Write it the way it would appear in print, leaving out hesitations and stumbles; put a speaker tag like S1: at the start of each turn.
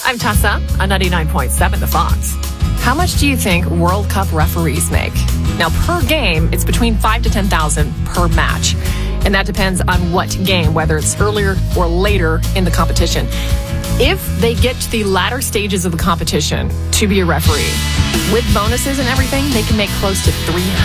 S1: I'm Tessa on 99.7 The Fox. How much do you think World Cup referees make? Now, per game, it's between $5,000 to $10,000 per match. And that depends on what game, whether it's earlier or later in the competition. If they get to the latter stages of the competition to be a referee, with bonuses and everything, they can make close to $300,000.